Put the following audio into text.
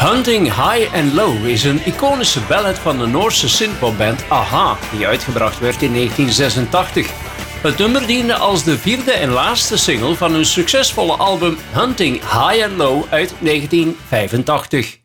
Hunting High and Low is een iconische ballad van de Noorse synthpopband a-ha, die uitgebracht werd in 1986. Het nummer diende als de vierde en laatste single van hun succesvolle album Hunting High and Low uit 1985.